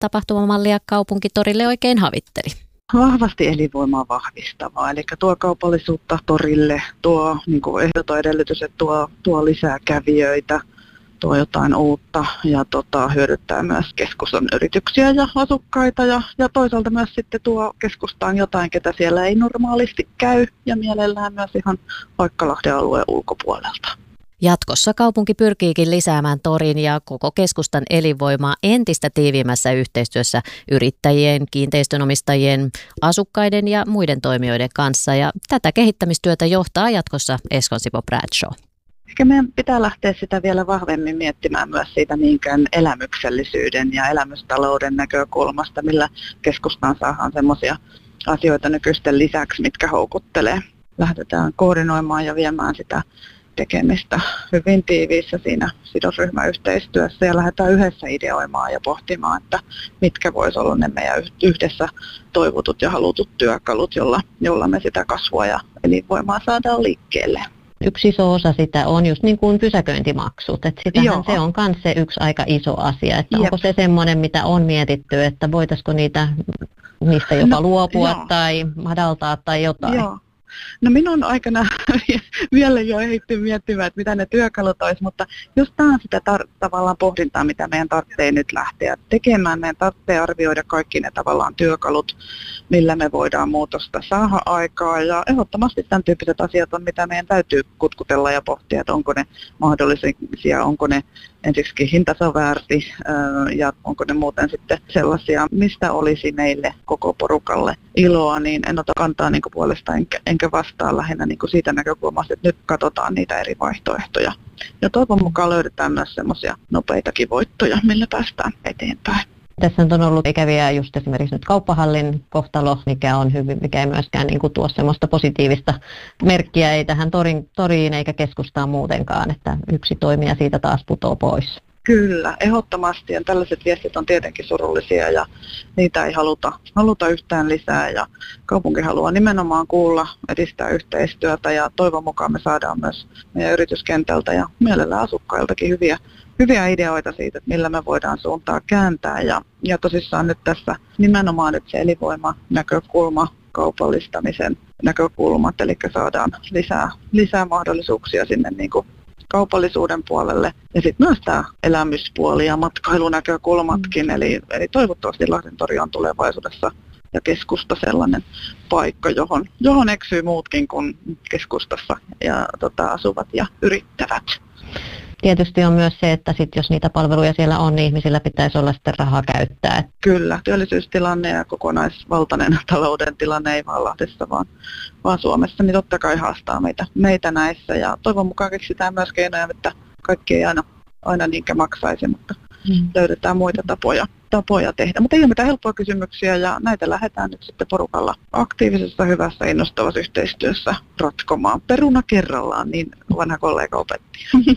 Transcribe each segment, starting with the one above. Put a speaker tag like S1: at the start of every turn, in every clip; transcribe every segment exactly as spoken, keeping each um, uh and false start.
S1: tapahtumamallia kaupunkitorille oikein havitteli?
S2: Vahvasti elinvoimaa vahvistavaa, eli tuo kaupallisuutta torille, tuo niin kuin ehdoton edellytys, että tuo, tuo lisää kävijöitä, tuo jotain uutta ja tota, hyödyttää myös keskustan yrityksiä ja asukkaita ja, ja toisaalta myös sitten tuo keskustaan jotain, ketä siellä ei normaalisti käy ja mielellään myös ihan Paikkalahden alueen ulkopuolelta.
S1: Jatkossa kaupunki pyrkiikin lisäämään torin ja koko keskustan elinvoimaa entistä tiiviimmässä yhteistyössä yrittäjien, kiinteistönomistajien, asukkaiden ja muiden toimijoiden kanssa. Ja tätä kehittämistyötä johtaa jatkossa Eskon Sipo Bradshaw.
S2: Ehkä meidän pitää lähteä sitä vielä vahvemmin miettimään myös siitä niinkään elämyksellisyyden ja elämystalouden näkökulmasta, millä keskustaan saadaan semmoisia asioita nykyisten lisäksi, mitkä houkuttelee. Lähdetään koordinoimaan ja viemään sitä tekemistä hyvin tiiviissä siinä sidosryhmäyhteistyössä ja lähdetään yhdessä ideoimaan ja pohtimaan, että mitkä voisi olla ne meidän yhdessä toivotut ja halutut työkalut, jolla, jolla me sitä kasvua ja elinvoimaa saadaan liikkeelle.
S3: Yksi iso osa sitä on just niin kuin pysäköintimaksut, että sitähän Joo. se on myös se yksi aika iso asia, että Jep. onko se semmoinen, mitä on mietitty, että voitaisiko niitä, niistä jopa no, luopua jo. tai madaltaa tai jotain.
S2: Joo. No minun aikana vielä jo ehditty miettimään, että mitä ne työkalut olisi, mutta just tämä on sitä tar- tavallaan pohdintaa, mitä meidän tarvitsee nyt lähteä tekemään. Meidän tarvitsee arvioida kaikki ne tavallaan työkalut, millä me voidaan muutosta saada aikaa. Ja ehdottomasti tämän tyyppiset asiat on, mitä meidän täytyy kutkutella ja pohtia, että onko ne mahdollisia, onko ne ensiksikin hintansa väärti ja onko ne muuten sitten sellaisia, mistä olisi meille koko porukalle iloa, niin en ota kantaa niin kuin puolesta enkä, enkä vastaa lähinnä niin kuin siitä näkökulmasta, että nyt katsotaan niitä eri vaihtoehtoja. Ja toivon mukaan löydetään myös semmoisia nopeitakin voittoja, millä päästään eteenpäin.
S3: Tässä on ollut ikäviä just esimerkiksi nyt kauppahallin kohtalo, mikä on hyvin, mikä ei myöskään niin kuin tuo semmoista positiivista merkkiä ei tähän torin, toriin eikä keskustaan muutenkaan, että yksi toimija siitä taas putoo pois.
S2: Kyllä, ehdottomasti. Ja tällaiset viestit on tietenkin surullisia ja niitä ei haluta, haluta yhtään lisää. Ja kaupunki haluaa nimenomaan kuulla, edistää yhteistyötä ja toivon mukaan me saadaan myös meidän yrityskentältä ja mielellään asukkailtakin hyviä, hyviä ideoita siitä, että millä me voidaan suuntaa kääntää. Ja, ja tosissaan nyt tässä nimenomaan nyt se elinvoimanäkökulma, kaupallistamisen näkökulmat, eli saadaan lisää, lisää mahdollisuuksia sinne niin kuin kaupallisuuden puolelle ja sitten myös tämä elämyspuoli ja matkailunäkökulmatkin, mm. eli, eli toivottavasti Lahden tori on tulevaisuudessa ja keskusta sellainen paikka, johon, johon eksyy muutkin kuin keskustassa ja tota, asuvat ja yrittävät.
S3: Tietysti on myös se, että sit jos niitä palveluja siellä on, niin ihmisillä pitäisi olla sitten rahaa käyttää.
S2: Kyllä, työllisyystilanne ja kokonaisvaltainen talouden tilanne ei vaan Lahdessa, vaan, vaan Suomessa, niin totta kai haastaa meitä, meitä näissä. Ja toivon mukaan keksitään myös keinoja, että kaikki ei aina, aina niinkä maksaisi, mutta hmm. löydetään muita tapoja, tapoja tehdä. Mutta ei ole mitään helppoja kysymyksiä ja näitä lähdetään nyt sitten porukalla aktiivisessa, hyvässä, innostavassa yhteistyössä ratkomaan. Peruna kerrallaan, niin vanha kollega opetti.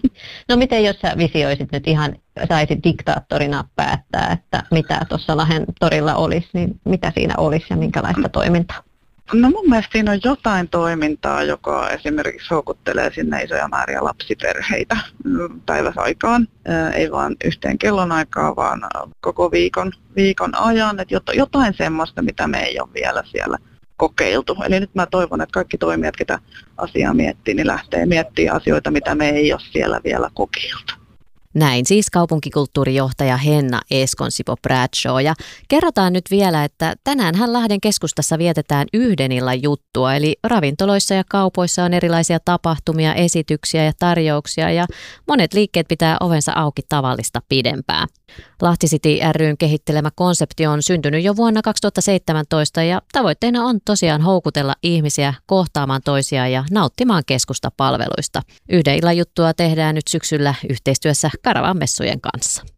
S3: No miten jos sä visioisit nyt ihan, saisit diktaattorina päättää, että mitä tuossa Lahden torilla olisi, niin mitä siinä olisi ja minkälaista toimintaa?
S2: No mun mielestä siinä on jotain toimintaa, joka esimerkiksi houkuttelee sinne isoja määriä lapsiperheitä päiväsaikaan. Ei vaan yhteen kellonaikaa, vaan koko viikon, viikon ajan. Että jotain semmoista, mitä me ei ole vielä siellä kokeiltu. Eli nyt mä toivon, että kaikki toimijat, ketä asiaa miettii, niin lähtee miettimään asioita, mitä me ei ole siellä vielä kokeiltu.
S1: Näin siis kaupunkikulttuurijohtaja Henna Eskon Sipo Bradshaw. Ja kerrotaan nyt vielä, että tänäänhän Lahden keskustassa vietetään yhden illan juttua, eli ravintoloissa ja kaupoissa on erilaisia tapahtumia, esityksiä ja tarjouksia ja monet liikkeet pitää ovensa auki tavallista pidempään. Lahti City ry:n kehittelemä konsepti on syntynyt jo vuonna kaksituhattaseitsemäntoista ja tavoitteena on tosiaan houkutella ihmisiä kohtaamaan toisiaan ja nauttimaan keskustapalveluista. Yhden illan juttua tehdään nyt syksyllä yhteistyössä Karavan messujen kanssa.